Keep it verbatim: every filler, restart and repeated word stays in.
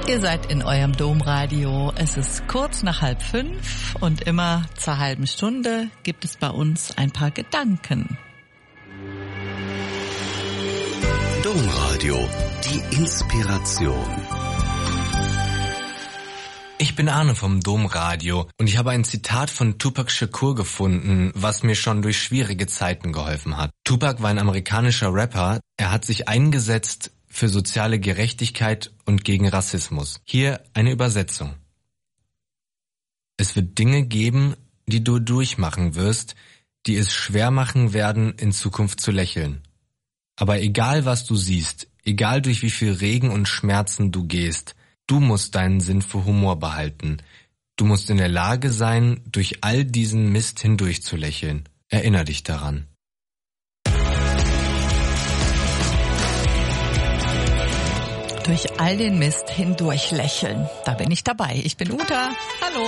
Ihr seid in eurem Domradio. Es ist kurz nach halb fünf und immer zur halben Stunde gibt es bei uns ein paar Gedanken. Domradio, die Inspiration. Ich bin Arne vom Domradio und ich habe ein Zitat von Tupac Shakur gefunden, was mir schon durch schwierige Zeiten geholfen hat. Tupac war ein amerikanischer Rapper. Er hat sich eingesetzt für soziale Gerechtigkeit und gegen Rassismus. Hier eine Übersetzung. Es wird Dinge geben, die du durchmachen wirst, die es schwer machen werden, in Zukunft zu lächeln. Aber egal was du siehst, egal durch wie viel Regen und Schmerzen du gehst, du musst deinen Sinn für Humor behalten. Du musst in der Lage sein, durch all diesen Mist hindurch zu lächeln. Erinner dich daran. Durch all den Mist hindurch lächeln. Da bin ich dabei. Ich bin Uta. Hallo.